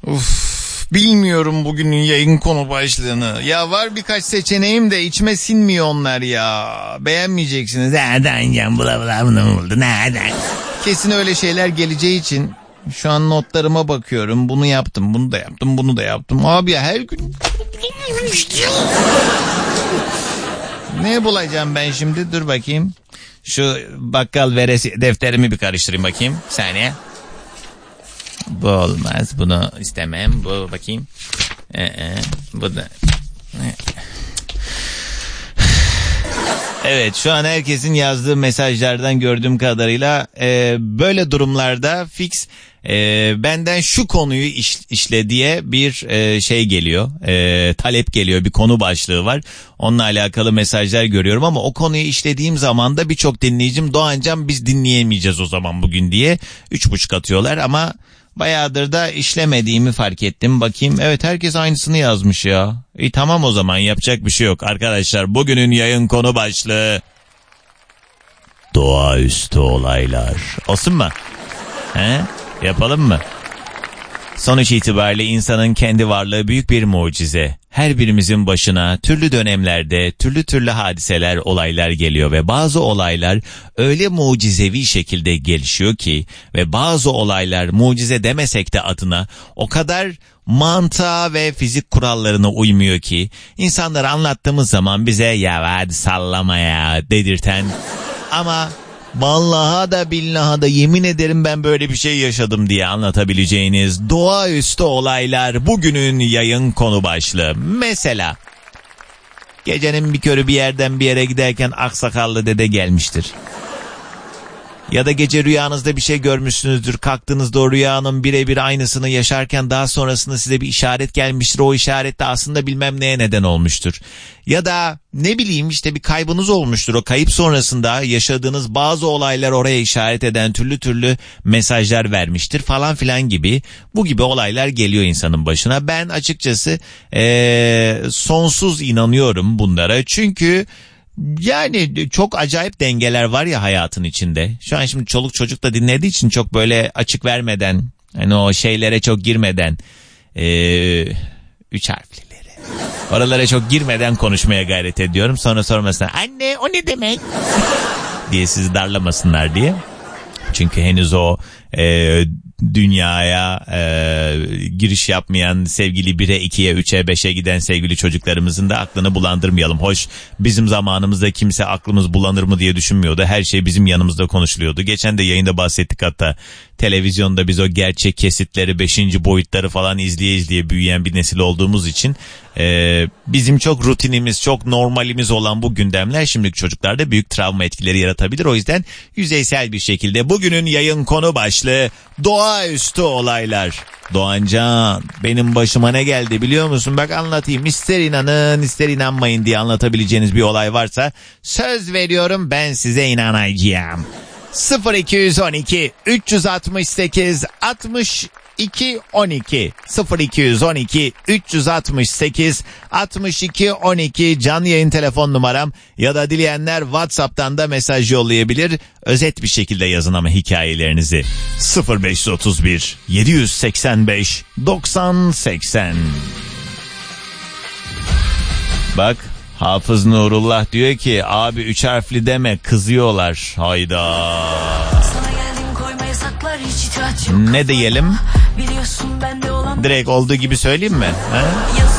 Bilmiyorum bugünün yayın konu başlığını. Ya var birkaç seçeneğim de içime sinmiyor onlar ya. Beğenmeyeceksiniz. Nereden bula bula bunu buldu nereden? Kesin öyle şeyler geleceği için şu an notlarıma bakıyorum. Bunu yaptım, bunu da yaptım, bunu da yaptım. Abi ya her gün... Ne bulacağım ben şimdi? Dur bakayım. Şu bakkal veresi defterimi bir karıştırayım bakayım. Bir saniye. Bu olmaz. Bunu istemem. Bu bakayım. Bu da. Evet, şu an herkesin yazdığı mesajlardan gördüğüm kadarıyla böyle durumlarda fix benden şu konuyu işle diye bir şey geliyor. Talep geliyor, bir konu başlığı var. Onunla alakalı mesajlar görüyorum ama o konuyu işlediğim zaman da birçok dinleyicim Doğancan biz dinleyemeyeceğiz o zaman bugün diye 3,5 atıyorlar ama bayağıdır da işlemediğimi fark ettim. Bakayım, evet, herkes aynısını yazmış ya. Tamam, o zaman yapacak bir şey yok. Arkadaşlar, bugünün yayın konu başlığı doğaüstü olaylar. Olsun mu? Yapalım mı? Sonuç itibariyle insanın kendi varlığı büyük bir mucize. Her birimizin başına türlü dönemlerde türlü hadiseler, olaylar geliyor ve bazı olaylar öyle mucizevi şekilde gelişiyor ki ve bazı olaylar mucize demesek de adına o kadar mantığa ve fizik kurallarına uymuyor ki insanlara anlattığımız zaman bize ya hadi sallama ya dedirten ama vallaha da billaha da yemin ederim ben böyle bir şey yaşadım diye anlatabileceğiniz doğaüstü olaylar bugünün yayın konu başlığı. Mesela gecenin bir körü bir yerden bir yere giderken aksakallı dede gelmiştir. Ya da gece rüyanızda bir şey görmüşsünüzdür. Kalktığınızda o rüyanın birebir aynısını yaşarken daha sonrasında size bir işaret gelmiştir. O işaret de aslında bilmem neye neden olmuştur. Ya da ne bileyim işte bir kaybınız olmuştur. O kayıp sonrasında yaşadığınız bazı olaylar oraya işaret eden türlü mesajlar vermiştir falan filan gibi. Bu gibi olaylar geliyor insanın başına. Ben açıkçası sonsuz inanıyorum bunlara. Çünkü yani çok acayip dengeler var ya hayatın içinde. Şu an şimdi çoluk çocuk da dinlediği için çok böyle açık vermeden, hani o şeylere çok girmeden, 3 harflileri, oralara çok girmeden konuşmaya gayret ediyorum. Sonra sormasınlar, anne o ne demek diye sizi darlamasınlar diye. Çünkü henüz o dünyaya giriş yapmayan sevgili 1'e 2'ye 3'e 5'e giden sevgili çocuklarımızın da aklını bulandırmayalım. Hoş, bizim zamanımızda kimse aklımız bulanır mı diye düşünmüyordu. Her şey bizim yanımızda konuşuluyordu. Geçen de yayında bahsettik, hatta televizyonda biz o gerçek kesitleri 5. boyutları falan izleye büyüyen bir nesil olduğumuz için bizim çok rutinimiz, çok normalimiz olan bu gündemler şimdiki çocuklarda büyük travma etkileri yaratabilir. O yüzden yüzeysel bir şekilde bugünün yayın konu başlığı doğaüstü olaylar. Doğancan, benim başıma ne geldi biliyor musun? Bak anlatayım. İster inanın ister inanmayın diye anlatabileceğiniz bir olay varsa söz veriyorum ben size inanacağım. 0212 368 62 12 0212 368 62 12 canlı yayın telefon numaram ya da dileyenler WhatsApp'tan da mesaj yollayabilir. Özet bir şekilde yazın ama hikayelerinizi. 0531 785 90 80. Bak, Hafız Nurullah diyor ki abi 3 harfli deme kızıyorlar. Hayda. Ne diyelim? Direkt olduğu gibi söyleyeyim mi?